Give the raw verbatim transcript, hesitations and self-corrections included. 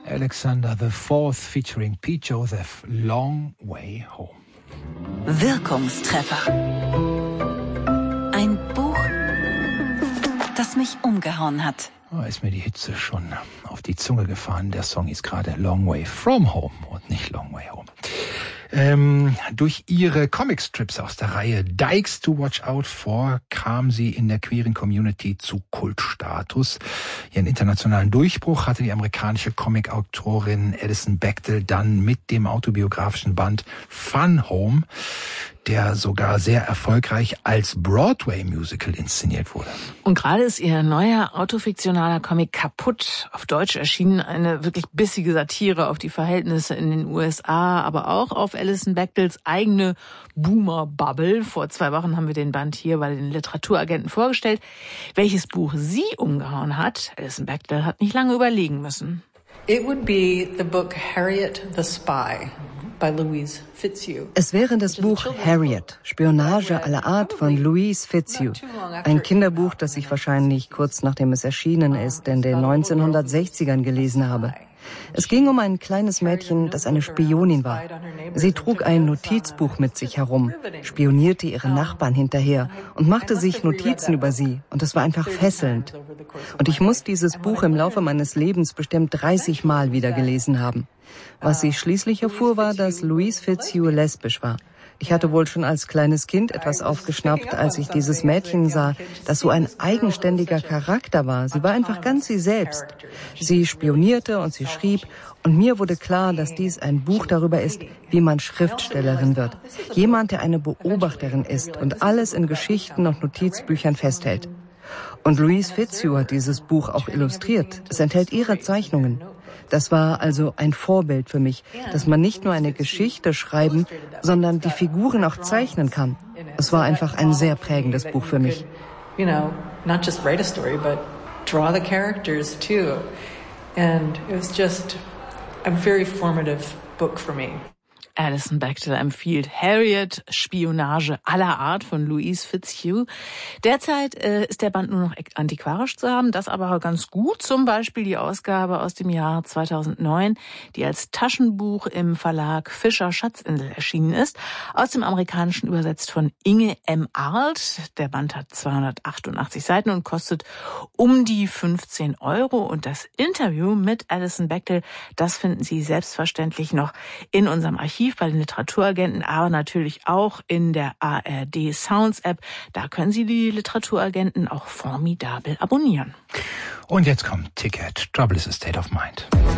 Alexander the Fourth featuring Pete Joseph, Long Way Home. Wirkungstreffer. Ein Buch, das mich umgehauen hat. Oh, ist mir die Hitze schon auf die Zunge gefahren. Der Song ist gerade Long Way From Home und nicht Long Way Home. Ähm, durch ihre Comicstrips aus der Reihe Dykes to Watch Out For kam sie in der queeren Community zu Kultstatus. Ihren internationalen Durchbruch hatte die amerikanische Comicautorin Alison Bechdel dann mit dem autobiografischen Band Fun Home, der sogar sehr erfolgreich als Broadway-Musical inszeniert wurde. Und gerade ist ihr neuer autofiktionaler Comic Kaputt auf Deutsch erschienen, eine wirklich bissige Satire auf die Verhältnisse in den U S A, aber auch auf Alison Bechdels eigene Boomer-Bubble. Vor zwei Wochen haben wir den Band hier bei den Literaturagenten vorgestellt. Welches Buch sie umgehauen hat, Alison Bechdel hat nicht lange überlegen müssen. It would be the book Harriet the Spy. By Louise Fitzhugh. Es wäre das Buch Harriet, Spionage aller Art von Louise Fitzhugh. Ein Kinderbuch, das ich wahrscheinlich kurz nachdem es erschienen ist, in den neunzehnhundertsechzigern gelesen habe. Es ging um ein kleines Mädchen, das eine Spionin war. Sie trug ein Notizbuch mit sich herum, spionierte ihre Nachbarn hinterher und machte sich Notizen über sie. Und es war einfach fesselnd. Und ich muss dieses Buch im Laufe meines Lebens bestimmt dreißig Mal wieder gelesen haben. Was ich schließlich erfuhr, war, dass Louise Fitzhugh lesbisch war. Ich hatte wohl schon als kleines Kind etwas aufgeschnappt, als ich dieses Mädchen sah, das so ein eigenständiger Charakter war. Sie war einfach ganz sie selbst. Sie spionierte und sie schrieb, und mir wurde klar, dass dies ein Buch darüber ist, wie man Schriftstellerin wird. Jemand, der eine Beobachterin ist und alles in Geschichten und Notizbüchern festhält. Und Louise Fitzhugh hat dieses Buch auch illustriert. Es enthält ihre Zeichnungen. Das war also ein Vorbild für mich, dass man nicht nur eine Geschichte schreiben, sondern die Figuren auch zeichnen kann. Es war einfach ein sehr prägendes Buch für mich. You know, not just write a story, but draw the characters too. And it was just a very formative book for me. Alison Bechdel empfiehlt Harriet, Spionage aller Art von Louise Fitzhugh. Derzeit äh, ist der Band nur noch antiquarisch zu haben, das aber ganz gut. Zum Beispiel die Ausgabe aus dem Jahr zweitausendneun, die als Taschenbuch im Verlag Fischer Schatzinsel erschienen ist. Aus dem Amerikanischen übersetzt von Inge M. Arlt. Der Band hat zweihundertachtundachtzig Seiten und kostet um die fünfzehn Euro. Und das Interview mit Alison Bechdel, das finden Sie selbstverständlich noch in unserem Archiv bei den Literaturagenten, aber natürlich auch in der A R D Sounds App. Da können Sie die Literaturagenten auch formidabel abonnieren. Und jetzt kommt Ticket. Trouble is a State of Mind.